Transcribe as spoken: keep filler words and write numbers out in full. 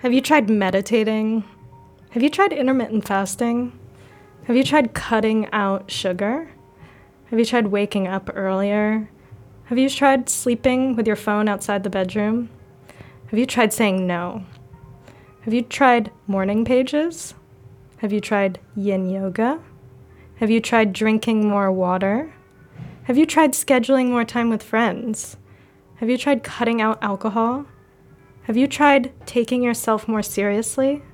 Have you tried meditating? Have you tried intermittent fasting? Have you tried cutting out sugar? Have you tried waking up earlier? Have you tried sleeping with your phone outside the bedroom? Have you tried saying no? Have you tried morning pages? Have you tried yin yoga? Have you tried drinking more water? Have you tried scheduling more time with friends? Have you tried cutting out alcohol? Have you tried taking yourself more seriously?